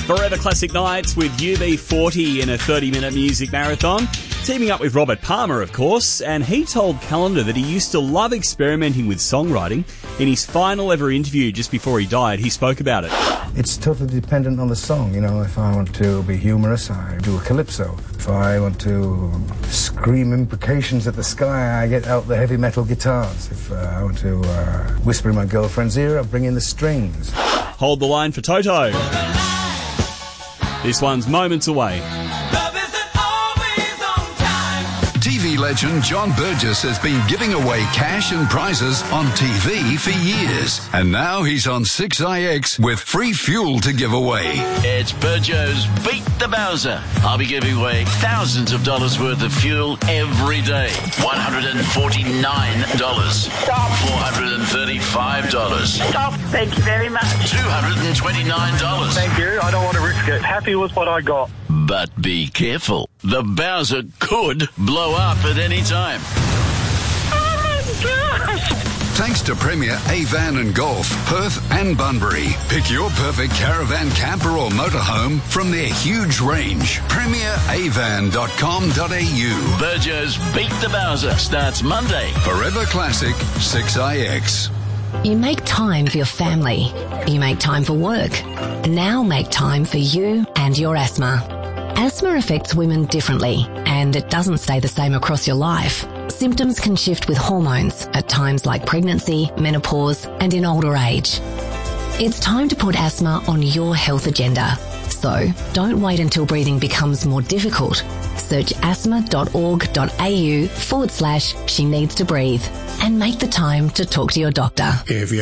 Forever Classic Nights with UB40 in a 30-minute music marathon. Teaming up with Robert Palmer, of course, and he told Calendar that he used to love experimenting with songwriting. In his final ever interview just before he died, he spoke about it. It's totally dependent on the song. You know, if I want to be humorous, I do a calypso. If I want to scream imprecations at the sky, I get out the heavy metal guitars. If I want to whisper in my girlfriend's ear, I bring in the strings. Hold the line for Toto. This one's moments away. TV legend John Burgess has been giving away cash and prizes on TV for years. And now he's on 6IX with free fuel to give away. It's Burjo's Beat the Bowser. I'll be giving away thousands of dollars worth of fuel every day. $149. Stop. $435. Stop. Thank you very much. $229. Thank you. I don't want to risk it. Happy with what I got. But be careful. The Bowser could blow up at any time. Oh, my gosh. Thanks to Premier Avan and Golf, Perth and Bunbury. Pick your perfect caravan, camper or motorhome from their huge range. PremierAvan.com.au. Burjo's Beat the Bowser starts Monday. Forever Classic 6IX. You make time for your family. You make time for work. Now make time for you and your asthma. Asthma affects women differently, and it doesn't stay the same across your life. Symptoms can shift with hormones at times like pregnancy, menopause, and in older age. It's time to put asthma on your health agenda. So, don't wait until breathing becomes more difficult. Search asthma.org.au/she needs to breathe and make the time to talk to your doctor. If you